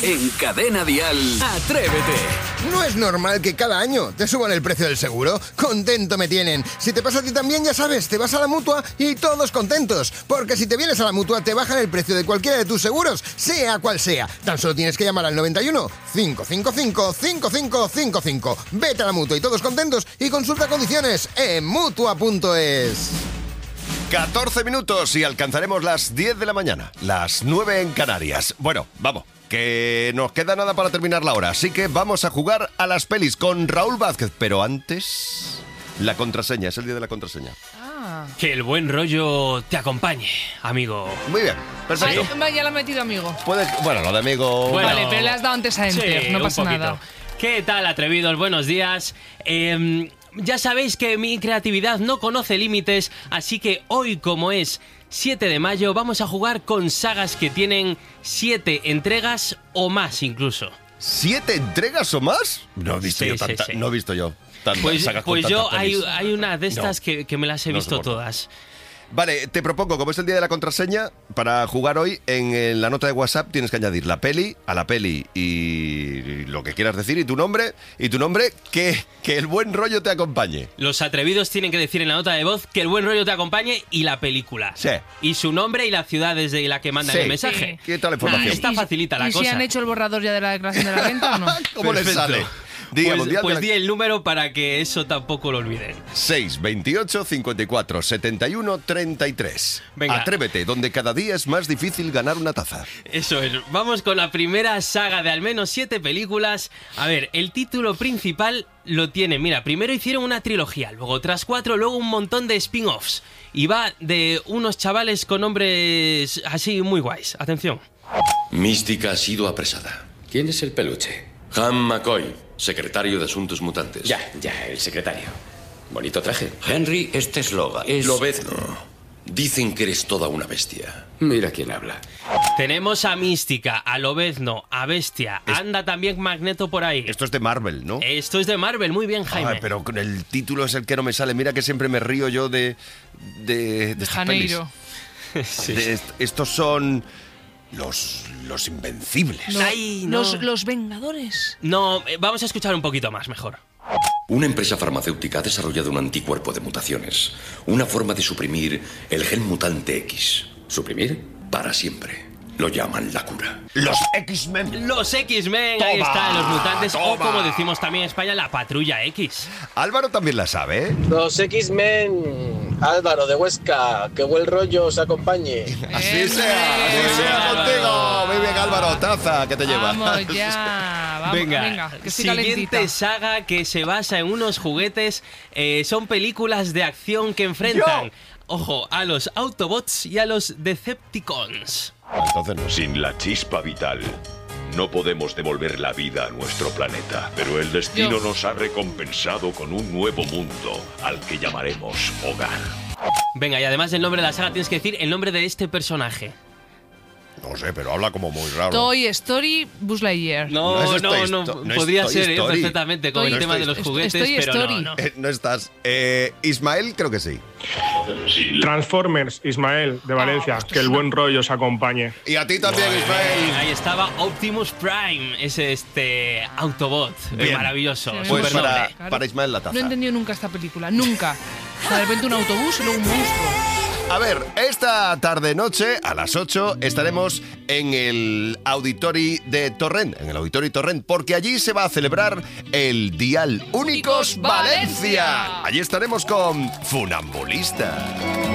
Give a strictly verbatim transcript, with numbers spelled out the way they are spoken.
En Cadena Dial, Atrévete. No es normal que cada año te suban el precio del seguro. Contento me tienen. Si te pasa a ti también, ya sabes, te vas a la Mutua y todos contentos. Porque si te vienes a la Mutua, te bajan el precio de cualquiera de tus seguros, sea cual sea. Tan solo tienes que llamar al noventa y uno, cinco cinco cinco, cinco cinco cinco cinco. Vete a la Mutua y todos contentos y consulta condiciones en Mutua punto es. catorce minutos y alcanzaremos las diez de la mañana, las nueve en Canarias. Bueno, vamos, que nos queda nada para terminar la hora, así que vamos a jugar a las pelis con Raúl Vázquez. Pero antes, la contraseña, es el día de la contraseña. Ah. Que el buen rollo te acompañe, amigo. Muy bien, perfecto. Vaya, ya lo ha metido amigo. Puede, bueno, lo de amigo... Bueno, Vale, pero le has dado antes a Enter, sí, no un pasa poquito. nada. ¿Qué tal, atrevidos? Buenos días. Eh, ya sabéis que mi creatividad no conoce límites, así que hoy, como es siete de mayo, vamos a jugar con sagas que tienen siete entregas o más incluso. ¿Siete entregas o más? No he visto Sí, yo sí, tanta, sí. no he visto yo tantas Pues, sagas con pues yo tantas hay, pelis. hay una de estas No. que, que me las he No visto soporto. todas. Vale, te propongo, como es el día de la contraseña, para jugar hoy, en, en la nota de WhatsApp tienes que añadir la peli, a la peli y lo que quieras decir, y tu nombre, y tu nombre, que, que el buen rollo te acompañe. Los atrevidos tienen que decir en la nota de voz que el buen rollo te acompañe y la película. Sí. Y su nombre y la ciudad desde la que mandan Sí. el mensaje. ¿Qué tal la Nah, información? esta facilita la ¿Y cosa. si han hecho el borrador ya de la declaración de la renta o no? ¿Cómo les Perfecto. sale? Día Pues, Mundial pues de di la... el número para que eso tampoco lo olviden. seis, veintiocho, cincuenta y cuatro, setenta y uno, treinta y tres. Venga. Atrévete, donde cada día es más difícil ganar una taza. Eso es. Vamos con la primera saga de al menos siete películas. A ver, el título principal lo tiene. Mira, primero hicieron una trilogía, luego otras cuatro, luego un montón de spin-offs. Y va de unos chavales con nombres así muy guays. Atención. Mística ha sido apresada. ¿Quién es el peluche? Han McCoy, secretario de Asuntos Mutantes. Ya, ya, el secretario. Bonito traje. Henry, este eslogan es... Lobezno. Dicen que eres toda una bestia. Mira quién habla. Tenemos a Mística, a Lobezno, a Bestia. Es- Anda también Magneto por ahí. Esto es de Marvel, ¿no? Esto es de Marvel, muy bien, Jaime. Ay, pero con el título es el que no me sale. Mira que siempre me río yo de... De, de, De estas Janeiro. pelis. De est- estos son... Los, los invencibles. Los, Ay, no. los, los Vengadores. No, eh, vamos a escuchar un poquito más, mejor. Una empresa farmacéutica ha desarrollado un anticuerpo de mutaciones. Una forma de suprimir el gen mutante X. ¿Suprimir? Para siempre. Lo llaman la cura. Los X-Men. Los X-Men, ahí Toma, están los mutantes, o toma. como decimos también en España, la Patrulla X. Álvaro también la sabe, ¿eh? Los X-Men, Álvaro de Huesca, que buen rollo os acompañe. Así Bien, sea, así bien, sea Álvaro. contigo. Muy bien, Álvaro. Taza, que te lleva. Vamos ya. Vamos, venga, venga, que estoy siguiente calentita. saga que se basa en unos juguetes. eh, son películas de acción que enfrentan, Yo. ojo, a los Autobots y a los Decepticons. Entonces no. Sin la chispa vital, no podemos devolver la vida a nuestro planeta. Pero el destino Yo. nos ha recompensado con un nuevo mundo al que llamaremos hogar. Venga, y además del nombre de la saga tienes que decir el nombre de este personaje. No sé, pero habla como muy raro. Toy Story, Buzz Lightyear. No, No no, es no, Toy Sto- no es podría Toy ser eh, Story. perfectamente con Toy- el tema de Estoy- los Estoy- juguetes, Estoy pero Story. no, no. Eh, no estás. Eh, Ismael, creo que sí. Transformers, Ismael, de Valencia. esto que es el una- buen rollo os acompañe. Y a ti también, Ismael. Ahí estaba Optimus Prime, ese este Autobot, eh, Bien. maravilloso, Sí, me Pues Supernombre. supernombre. para, Claro. para Ismael la taza. No he entendido nunca esta película, nunca. O sea, de repente un autobús y luego un monstruo. A ver, esta tarde-noche, a las ocho, estaremos en el Auditori de Torrent, en el Auditori Torrent, porque allí se va a celebrar el Dial Únicos Únicos Valencia. Valencia. Allí estaremos con Funambulista.